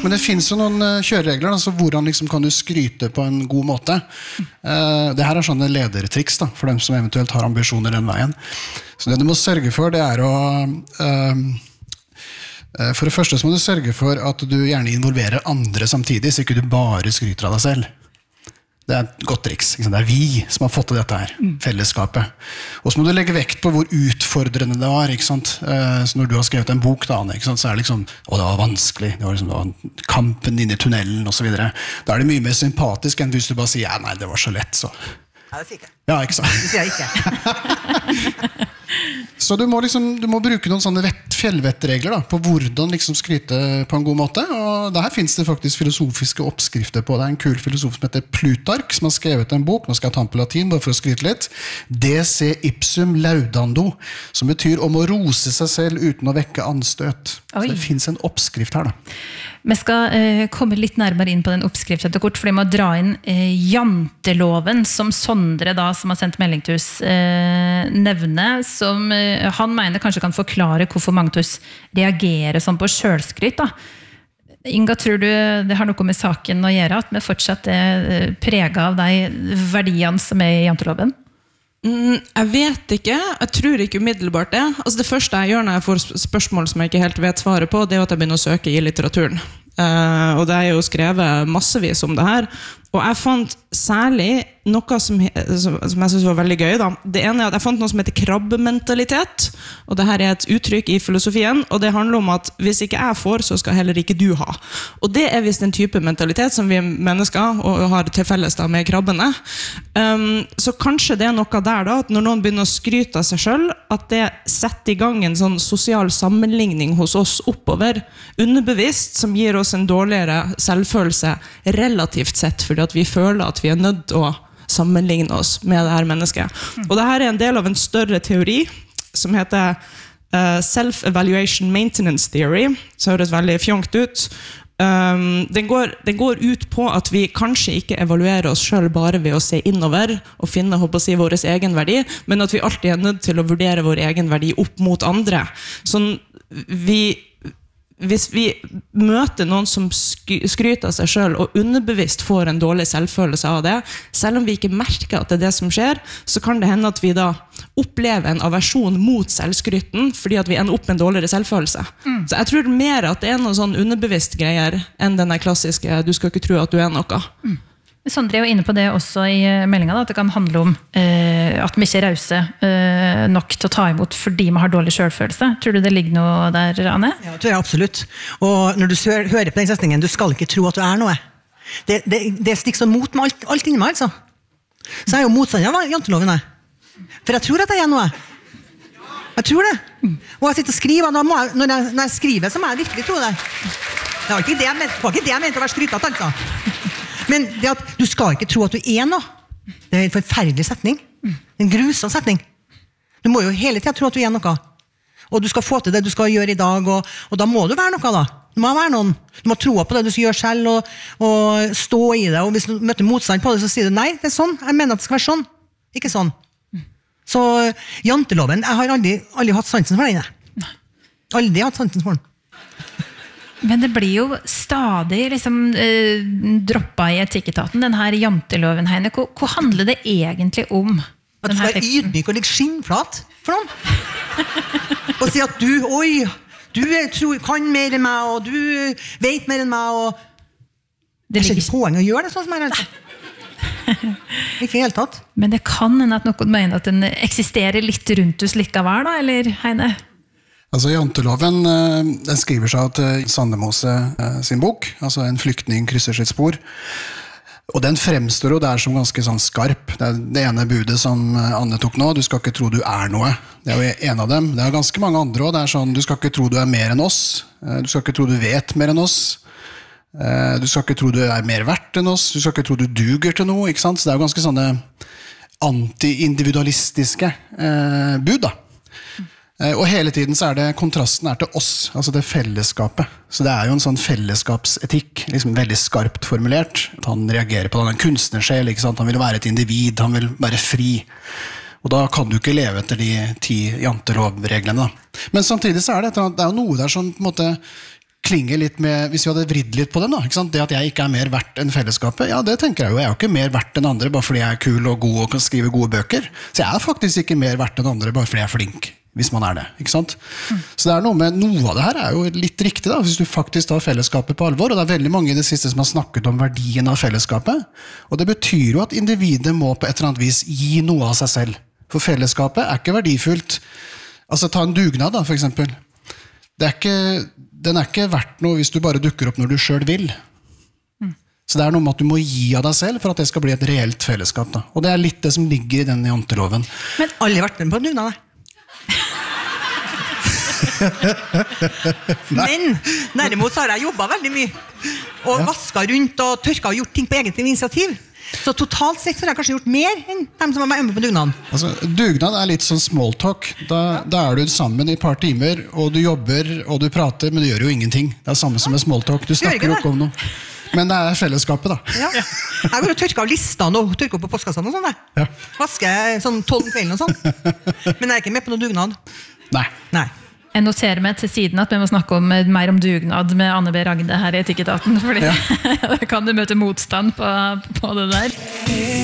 Men det finns jo noen kjøreregler, altså hvordan liksom kan du skryte på en god måte. Det her sånne ledertriks da, for dem som eventuelt har ambisjoner den veien. Så det du må sørge for, det å... For det første så må du sørge for at du gjerne involverer andre samtidig, så ikke du bare skryter av deg selv. Det et godt triks. Det vi som har fått til dette her, fellesskapet. Og så må du legge vekt på hvor utfordrende det var, ikke sant? Så når du har skrevet en bok, da, ikke sant? Så det liksom, det var vanskelig, det var liksom kampen inn i tunnelen, og så videre. Da det mye mer sympatisk enn hvis du bare sier, ja, nei, det var så lett, så. Ja, det sier ikke. Ja, ikke sant? Det sier jeg ikke. Så du må bruke noen sånne fjellvettregler da, på hvordan liksom skryte på en god måte, og der finnes det faktisk filosofiske oppskrifter på. Det en kul filosof som heter Plutark, som har skrevet en bok, nå skal jeg ta den på latin, bare for å skryte litt, De se ipsum laudando, som betyr om å rose seg selv uten å vekke anstøt. Så det finnes en oppskrift her da. Vi skal komme litt nærmere inn på den oppskriften etter kort, for vi må dra inn janteloven, som Sondre da, som har sendt melding til oss, nevner, som han mener kanskje kan forklare hvorfor mange av oss reagerer sånn på selvskryt da. Inga, tror du det har noe med saken å gjøre, at vi fortsatt preget av de verdiene som i janteloven? Jeg vet ikke, jeg tror ikke umiddelbart det. Altså det første jeg gjør når jeg får spørsmål som jeg ikke helt vet svaret på, det at jeg begynner å søke i litteraturen. Og det jo skrevet massevis om det her. Og jeg fant særlig noe som jeg synes var veldig gøy da. Det ene at jeg fant noe som heter krabbementalitet, og det her et uttrykk i filosofien, og det handler om at hvis ikke jeg får, så skal heller ikke du ha. Og det visst en type mentalitet som vi mennesker og har til felles da med krabbene. Så kanskje det noe der da, at når noen begynner å skryte av seg selv, at det setter i gang en sånn sosial sammenligning hos oss oppover, underbevisst, som gir oss en dårligere selvfølelse relativt sett, fordi at vi føler at vi nødt å sammenligne oss med det her mennesket. Og det her en del av en større teori som heter Self-Evaluation Maintenance Theory, så høres veldig fjongt ut. Den går ut på at vi kanskje ikke evaluerer oss selv bare ved å se innover og finne vår egen verdi, men at vi alltid nødt til å vurdere vår egen verdi opp mot andre. Sånn hvis vi møter noen som skryter av seg selv og underbevisst får en dårlig selvfølelse av det, selv om vi ikke merker at det det som skjer, så kan det hende at vi da opplever en aversjon mot selvskryten fordi at vi ender opp med en dårligere selvfølelse. Så jeg tror mer at det noe sånn underbevisst greier enn denne klassiske «du skal ikke tro at du noe». Sondre jo inne på det også i meldingen, at det kan handle om at vi ikke rause nok til å ta imot fordi vi har dårlig selvfølelse. Tror du det ligger noe der, Anne? Ja, det tror jeg absolutt. Og når du hører på den setningen, du skal ikke tro at du noe. Det stikker sånn mot med alt inni meg, altså. Så jeg jo motstander av janteloven, jeg. For jeg tror at jeg noe. Jeg tror det. Og jeg sitter og skriver, og når jeg skriver, så må jeg virkelig tro det. Det var ikke det jeg mente å være skrytet, altså. Men det at du skal ikke tro at du noe, det en forferdelig setning. En grusom setning. Du må jo hele tiden tro at du noe. Og du skal få til det du skal gjøre i dag, og da må du være noe da. Du må være noen. Du må tro på det du skal gjøre selv, og stå i det. Og hvis du møter motstand på det, så sier du, nei, det sånn. Jeg mener at det skal være sånn. Ikke sånn. Så janteloven, jeg har aldri hatt sansen for den. Aldri hatt sansen for den. Men det blir jo stadig liksom, droppet i etikketaten, den her janteloven, Heine. Hva handler det egentlig om? At du skal være ydmyk og ligge skinnflat for noen. Og si at du kan mer enn meg, og du vet mer enn meg, og det ikke poeng å gjøre det sånn som jeg ikke helt tatt. Men det kan hende at noen mener at den eksisterer litt rundt oss likevel, da, eller Heine? Altså janteloven, den skriver seg til Sandemose sin bok, altså en flyktning krysser sitt spor. Og den fremstår jo der som ganske sånn skarp. Det det ene budet som Anne tok nå, du skal ikke tro du noe. Det jo en av dem. Det ganske mange andre også. Det sånn, du skal ikke tro du mer enn oss. Du skal ikke tro du vet mer enn oss. Du skal ikke tro du mer verdt enn oss. Du skal ikke tro du duger til noe, ikke sant? Så det jo ganske sånne anti-individualistiske bud da. Og hele tiden så det kontrasten til oss, altså det fellesskapet. Så det jo en sånn fellesskapsetikk, liksom veldig skarpt formulert. At han reagerer på den kunstnersjel, ikke sant? Han vil være et individ, han vil være fri. Og da kan du ikke leve etter de 10 jantelovreglene da. Men samtidig så det jo noe der som på en måte klinger litt med, hvis vi hadde vridd litt på den da, ikke sant? Det at jeg ikke mer verdt enn fellesskapet, ja det tenker jeg jo, jeg jo ikke mer verdt enn andre bare fordi jeg kul og god og kan skrive gode bøker, så jeg faktisk ikke mer verdt enn andre bare fordi jeg flink, hvis man det, ikke sant? Så det noe med, noe av det her jo litt riktig da, hvis du faktisk tar fellesskapet på alvor, og det veldig mange i det siste som har snakket om verdien av fellesskapet, og det betyr jo at individet må på et eller annet vis gi noe av seg selv, for fellesskapet ikke verdifullt, altså ta en dugnad da, for eksempel, den ikke verdt noe hvis du bare dukker opp når du selv vil. Så det noe med at du må gi av deg selv for at det skal bli et reelt fellesskap. Da. Og det litt det som ligger i den janteloven. Men alle har vært med på dugnad, Men derimot så har jeg jobbet veldig mye. Og vasket rundt og tørket og gjort ting på eget initiativ. Så totalt sett så har jeg kanskje gjort mer enn dem som var med på dugnaden. Altså, dugnad litt sånn small talk. Da du sammen i et par timer, og du jobber, og du prater, men du gjør jo ingenting. Det samme som med small talk. Du snakker jo ikke om noe. Men det fellesskapet, da. Ja. Jeg går og tørker av listene og tørker opp på postkassene og sånn. Ja. Vasker sånn 12 kvelden og sånn. Men jeg ikke med på noen dugnad. Nei. Jeg noterer meg til siden at vi må snakke mer om dugnad med Anne B. Ragde her i Etikketaten, fordi da kan du møte motstand på det der.